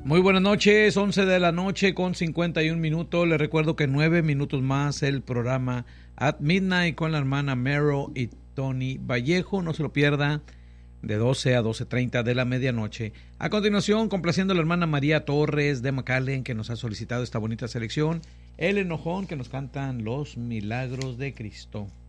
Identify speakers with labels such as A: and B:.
A: Muy buenas noches, 11 de la noche con 51 minutos. Les recuerdo que 9 minutos más el programa At Midnight con la hermana Mero y Tony Vallejo. No se lo pierda, de 12 a 12:30 de la medianoche. A continuación, complaciendo a la hermana María Torres de McAllen, que nos ha solicitado esta bonita selección. El Enojón, que nos cantan Los Milagros de Cristo.